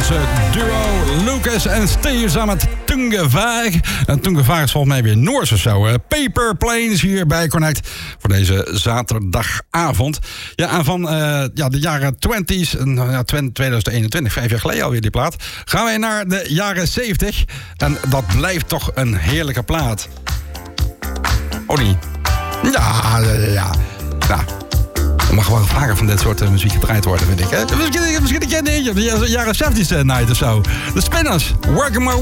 Nederlandse duo Lucas en Steve samen met Tungevaag. En Tungevaag is volgens mij weer Noors of zo. Paper Planes hier bij Connect voor deze zaterdagavond. Ja, en van de jaren 20's, 2021, 5 jaar geleden alweer die plaat, gaan wij naar de jaren 70. En dat blijft toch een heerlijke plaat. Oh niet? Ja. Er mag wel vaker van dit soort muziek gedraaid worden, vind ik. Hè? Misschien een keer de jaren 70's night of zo. De Spinners, Working My